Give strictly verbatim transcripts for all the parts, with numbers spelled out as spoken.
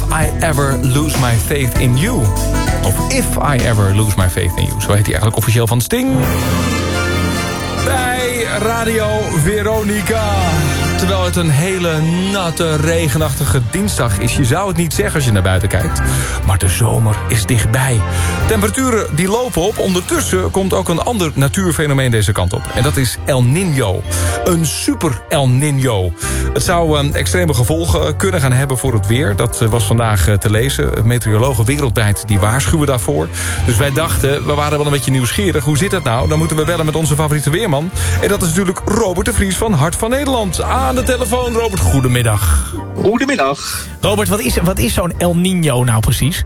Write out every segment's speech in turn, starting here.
I Ever Lose My Faith in You. Of If I Ever Lose My Faith in You. Zo heet hij eigenlijk officieel van Sting. Bij Radio Veronica. Terwijl het een hele natte, regenachtige dinsdag is. Je zou het niet zeggen als je naar buiten kijkt. Maar de zomer is dichtbij. Temperaturen die lopen op. Ondertussen komt ook een ander natuurfenomeen deze kant op. En dat is El Niño. Een super El Niño. Het zou uh, extreme gevolgen kunnen gaan hebben voor het weer. Dat uh, was vandaag uh, te lezen. Meteorologen wereldwijd die waarschuwen daarvoor. Dus wij dachten, we waren wel een beetje nieuwsgierig. Hoe zit dat nou? Dan moeten we bellen met onze favoriete weerman. En dat is natuurlijk Robert de Vries van Hart van Nederland. Aan de telefoon, Robert. Goedemiddag. Goedemiddag. Robert, wat is, wat is zo'n El Niño nou precies?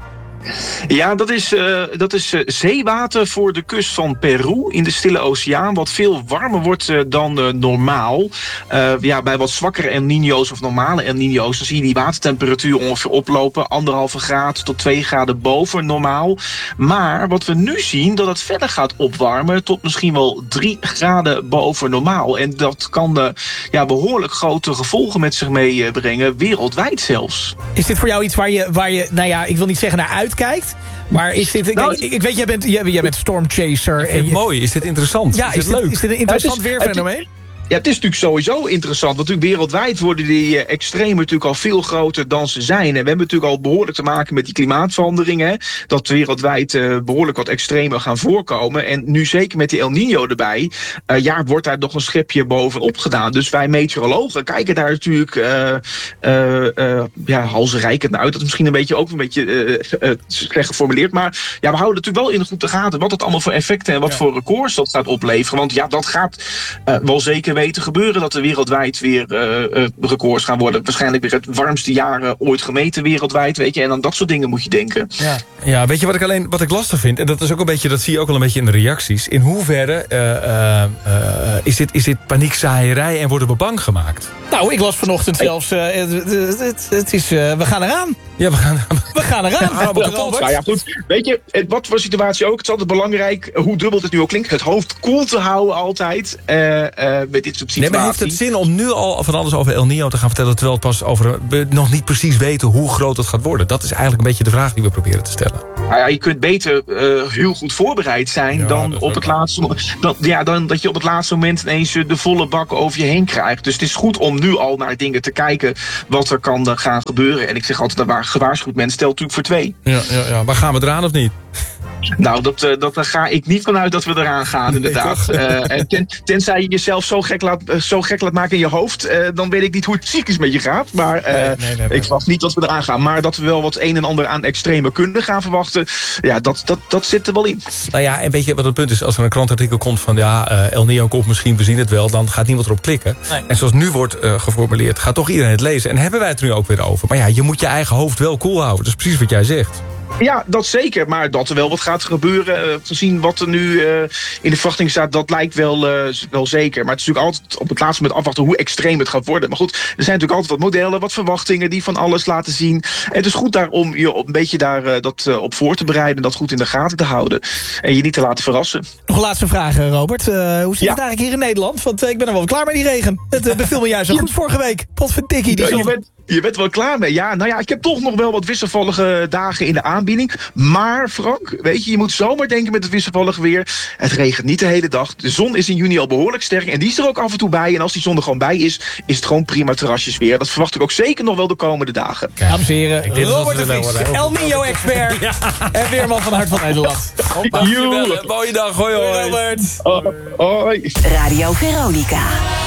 Ja, dat is, uh, dat is uh, zeewater voor de kust van Peru in de Stille Oceaan, wat veel warmer wordt uh, dan uh, normaal. Uh, ja, bij wat zwakkere El Niño's of normale El Niño's, dan zie je die watertemperatuur ongeveer oplopen, anderhalve graad tot twee graden boven normaal. Maar wat we nu zien, dat het verder gaat opwarmen tot misschien wel drie graden boven normaal. En dat kan uh, ja, behoorlijk grote gevolgen met zich meebrengen, wereldwijd zelfs. Is dit voor jou iets waar je, waar je nou ja, ik wil niet zeggen naar uit kijkt, maar is dit... Nou, ik, ik weet, jij bent, jij, jij bent stormchaser. En je, mooi, is dit interessant? Ja, is, is dit dit leuk? Is dit een interessant het is, weerfenomeen? Het, ja, het is natuurlijk sowieso interessant. Want natuurlijk wereldwijd worden die uh, extremen natuurlijk al veel groter dan ze zijn. En we hebben natuurlijk al behoorlijk te maken met die klimaatveranderingen. Hè, dat wereldwijd uh, behoorlijk wat extremen gaan voorkomen. En nu zeker met die El Niño erbij, uh, ja, wordt daar nog een schepje bovenop gedaan. Dus wij meteorologen kijken daar natuurlijk uh, uh, uh, ja, halsreikend naar uit. Dat is misschien een beetje ook een beetje uh, uh, slecht geformuleerd. Maar ja, we houden natuurlijk wel in de goed te gaten wat het allemaal voor effecten en wat ja. voor records dat gaat opleveren. Want ja, dat gaat uh, wel zeker weten gebeuren, dat er wereldwijd weer uh, uh, records gaan worden. Waarschijnlijk weer het warmste jaar uh, ooit gemeten wereldwijd, weet je. En aan dat soort dingen moet je denken. Ja, ja, weet je wat ik alleen wat ik lastig vind? En dat is ook een beetje, dat zie je ook al een beetje in de reacties. In hoeverre uh, uh, uh, is dit, is dit paniekzaaierij en worden we bang gemaakt? Nou, ik las vanochtend zelfs, uh, het, het, het, het is, uh, we gaan eraan. Ja, we gaan, we gaan eraan. Ja, Robert. Nou ja, goed. Weet je, wat voor situatie ook, het is altijd belangrijk, hoe dubbel het nu ook klinkt, het hoofd koel te houden altijd, uh, uh, met dit soort situaties. Nee, maar heeft het zin om nu al van alles over El Niño te gaan vertellen, terwijl het pas over, we nog niet precies weten hoe groot het gaat worden? Dat is eigenlijk een beetje de vraag die we proberen te stellen. Nou ja, je kunt beter uh, heel goed voorbereid zijn ja, dan, op het laatste, dan, ja, dan dat je op het laatste moment ineens de volle bak over je heen krijgt. Dus het is goed om nu al naar dingen te kijken wat er kan uh, gaan gebeuren. En ik zeg altijd, waar gewaarschuwd men stelt natuurlijk voor twee. Ja, ja, ja. Maar gaan we eraan of niet? Nou, dat, uh, dat, daar ga ik niet vanuit dat we eraan gaan, inderdaad. Nee, uh, en ten, tenzij je jezelf zo gek, laat, uh, zo gek laat maken in je hoofd, uh, dan weet ik niet hoe het psychisch met je gaat. Maar uh, nee, nee, nee, nee. ik verwacht niet dat we eraan gaan. Maar dat we wel wat een en ander aan extreme kunnen gaan verwachten, ja, dat, dat, dat zit er wel in. Nou ja, en weet je wat het punt is? Als er een krantartikel komt van, ja, uh, El Niño komt misschien, we zien het wel, dan gaat niemand erop klikken. Nee. En zoals nu wordt uh, geformuleerd, gaat toch iedereen het lezen. En hebben wij het er nu ook weer over. Maar ja, je moet je eigen hoofd wel koel houden. Dat is precies wat jij zegt. Ja, dat zeker. Maar dat er wel wat gaat gebeuren, uh, gezien wat er nu uh, in de verwachting staat, dat lijkt wel, uh, wel zeker. Maar het is natuurlijk altijd op het laatste moment afwachten hoe extreem het gaat worden. Maar goed, er zijn natuurlijk altijd wat modellen, wat verwachtingen die van alles laten zien. En het is goed daar om je een beetje daar, uh, dat, uh, op voor te bereiden, dat goed in de gaten te houden. En je niet te laten verrassen. Nog een laatste vraag, Robert. Uh, hoe zit ja. het eigenlijk hier in Nederland? Want uh, ik ben er wel klaar met die regen. Het uh, beviel me juist zo goed vorige week. Potverdikkie, die ja, zon. Je bent wel klaar mee. Ja, nou ja, ik heb toch nog wel wat wisselvallige dagen in de aanbieding. Maar Frank, weet je, je moet zomaar denken met het wisselvallige weer. Het regent niet de hele dag. De zon is in juni al behoorlijk sterk. En die is er ook af en toe bij. En als die zon er gewoon bij is, is het gewoon prima terrasjes weer. Dat verwacht ik ook zeker nog wel de komende dagen. Dames en heren, Robert de Vries, El Niño-expert. Ja. En weerman van Hart van Nederland. Mooie dag, hoi hoi. Robert. Oh, hoi. Radio Veronica.